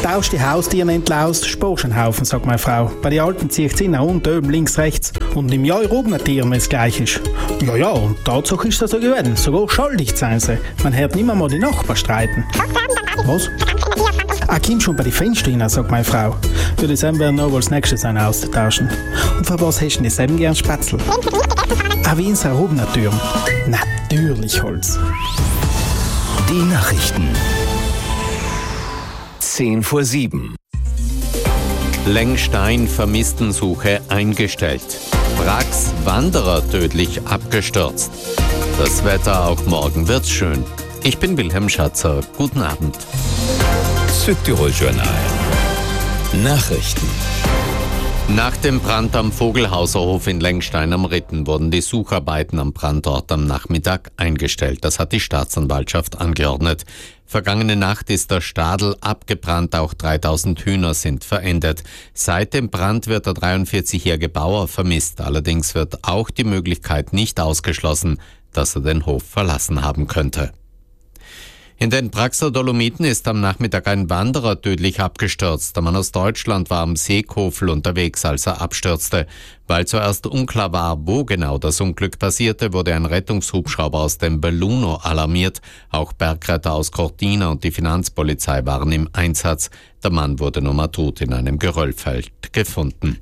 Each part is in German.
Tausch die Haustiere entlaust, sparst einen Haufen, sagt meine Frau. Bei den Alten ziehe ich sie nach unten, oben, links, rechts. Und im Jahr oben Tieren, wenn es gleich ist. Ja, und Tatsache ist das so gewesen. Sogar schuldig sein sie. Man hört nicht mal die Nachbarn streiten. Was? Komm schon bei den Fenstern rein, sagt meine Frau. Für die Sam werden noch als nächstes einen auszutauschen. Und für was hast du denn Sam gern Spätzle? Wie in seiner Hubnatürm. Natürlich Holz. Die Nachrichten. 6:50. Lengstein Vermisstensuche eingestellt. Wracks Wanderer tödlich abgestürzt. Das Wetter auch morgen wird's schön. Ich bin Wilhelm Schatzer. Guten Abend. Südtirol-Journal. Nachrichten. Nach dem Brand am Vogelhauserhof in Lengstein am Ritten wurden die Sucharbeiten am Brandort am Nachmittag eingestellt. Das hat die Staatsanwaltschaft angeordnet. Vergangene Nacht ist der Stadel abgebrannt, auch 3000 Hühner sind verendet. Seit dem Brand wird der 43-jährige Bauer vermisst. Allerdings wird auch die Möglichkeit nicht ausgeschlossen, dass er den Hof verlassen haben könnte. In den Praxer Dolomiten ist am Nachmittag ein Wanderer tödlich abgestürzt. Der Mann aus Deutschland war am Seekofel unterwegs, als er abstürzte. Weil zuerst unklar war, wo genau das Unglück passierte, wurde ein Rettungshubschrauber aus dem Belluno alarmiert. Auch Bergretter aus Cortina und die Finanzpolizei waren im Einsatz. Der Mann wurde nun tot in einem Geröllfeld gefunden.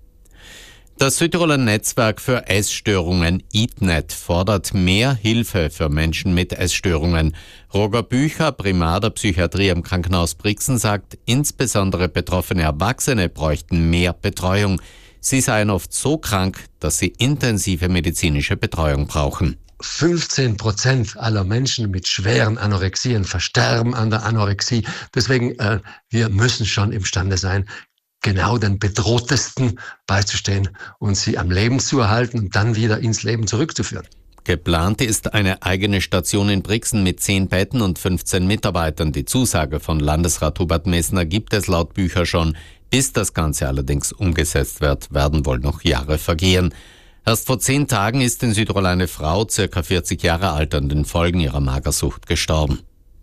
Das Südtiroler Netzwerk für Essstörungen EatNet fordert mehr Hilfe für Menschen mit Essstörungen. Roger Bücher, Primar der Psychiatrie am Krankenhaus Brixen, sagt, insbesondere betroffene Erwachsene bräuchten mehr Betreuung. Sie seien oft so krank, dass sie intensive medizinische Betreuung brauchen. 15% aller Menschen mit schweren Anorexien versterben an der Anorexie. Deswegen, wir müssen schon imstande sein, genau den Bedrohtesten beizustehen und sie am Leben zu erhalten und dann wieder ins Leben zurückzuführen. Geplant ist eine eigene Station in Brixen mit 10 Betten und 15 Mitarbeitern. Die Zusage von Landesrat Hubert Messner gibt es laut Bücher schon. Bis das Ganze allerdings umgesetzt wird, werden wohl noch Jahre vergehen. Erst vor 10 Tagen ist in Südtirol eine Frau, ca. 40 Jahre alt, an den Folgen ihrer Magersucht gestorben.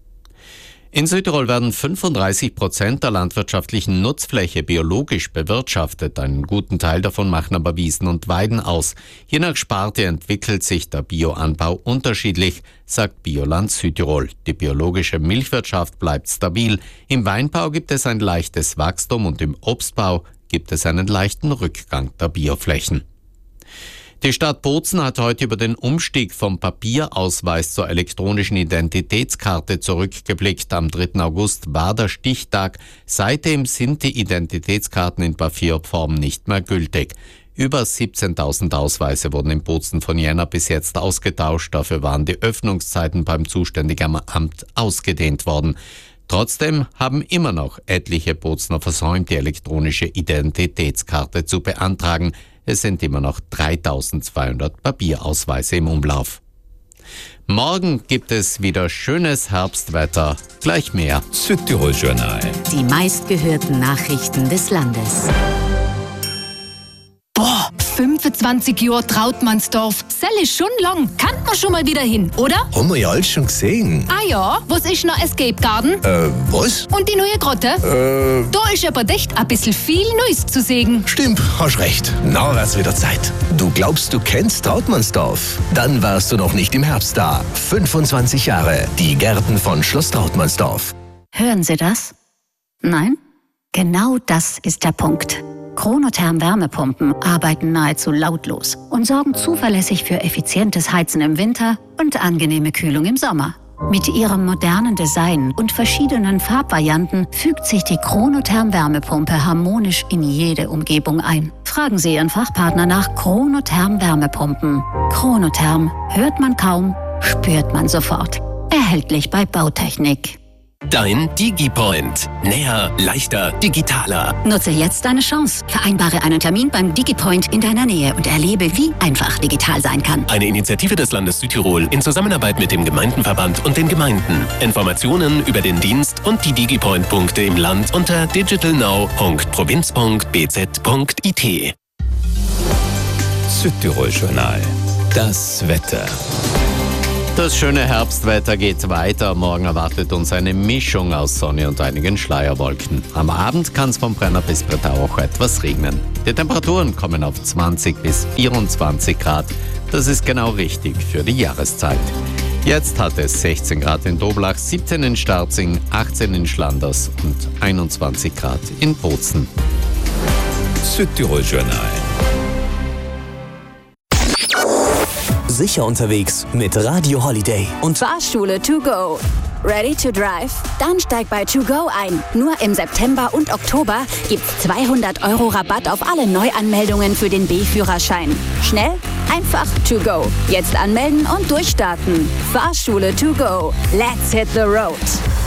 In Südtirol werden 35% der landwirtschaftlichen Nutzfläche biologisch bewirtschaftet. Einen guten Teil davon machen aber Wiesen und Weiden aus. Je nach Sparte entwickelt sich der Bioanbau unterschiedlich, sagt Bioland Südtirol. Die biologische Milchwirtschaft bleibt stabil. Im Weinbau gibt es ein leichtes Wachstum und im Obstbau gibt es einen leichten Rückgang der Bioflächen. Die Stadt Bozen hat heute über den Umstieg vom Papierausweis zur elektronischen Identitätskarte zurückgeblickt. Am 3. August war der Stichtag. Seitdem sind die Identitätskarten in Papierform nicht mehr gültig. Über 17.000 Ausweise wurden in Bozen von Jänner bis jetzt ausgetauscht. Dafür waren die Öffnungszeiten beim zuständigen Amt ausgedehnt worden. Trotzdem haben immer noch etliche Bozener versäumt, die elektronische Identitätskarte zu beantragen. Es sind immer noch 3.200 Papierausweise im Umlauf. Morgen gibt es wieder schönes Herbstwetter. Gleich mehr. Südtirol-Journal. Die meistgehörten Nachrichten des Landes. 25 Jahre Trautmannsdorf. Sell ist schon lang. Kann man schon mal wieder hin, oder? Haben wir ja alles schon gesehen. Ah ja, was ist noch Escape Garden? Was? Und die neue Grotte? Da ist aber echt ein bisschen viel Neues zu sehen. Stimmt, hast recht. Na, wär's wieder Zeit. Du glaubst, du kennst Trautmannsdorf? Dann warst du noch nicht im Herbst da. 25 Jahre. Die Gärten von Schloss Trautmannsdorf. Hören Sie das? Nein? Genau das ist der Punkt. Chronotherm-Wärmepumpen arbeiten nahezu lautlos und sorgen zuverlässig für effizientes Heizen im Winter und angenehme Kühlung im Sommer. Mit ihrem modernen Design und verschiedenen Farbvarianten fügt sich die Chronotherm-Wärmepumpe harmonisch in jede Umgebung ein. Fragen Sie Ihren Fachpartner nach Chronotherm-Wärmepumpen. Chronotherm hört man kaum, spürt man sofort. Erhältlich bei Bautechnik. Dein DigiPoint. Näher, leichter, digitaler. Nutze jetzt deine Chance. Vereinbare einen Termin beim DigiPoint in deiner Nähe und erlebe, wie einfach digital sein kann. Eine Initiative des Landes Südtirol in Zusammenarbeit mit dem Gemeindenverband und den Gemeinden. Informationen über den Dienst und die DigiPoint-Punkte im Land unter digitalnow.provinz.bz.it. Südtirol-Journal. Das Wetter. Das schöne Herbstwetter geht weiter. Morgen erwartet uns eine Mischung aus Sonne und einigen Schleierwolken. Am Abend kann es von Brenner bis Bretau auch etwas regnen. Die Temperaturen kommen auf 20 bis 24 Grad. Das ist genau richtig für die Jahreszeit. Jetzt hat es 16 Grad in Doblach, 17 in Starzing, 18 in Schlanders und 21 Grad in Bozen. Südtirol Journal. Sicher unterwegs mit Radio Holiday und Fahrschule to go. Ready to drive? Dann steig bei To Go ein. Nur im September und Oktober gibt's 200 € Rabatt auf alle Neuanmeldungen für den B-Führerschein. Schnell? Einfach To Go. Jetzt anmelden und durchstarten. Fahrschule to go. Let's hit the road.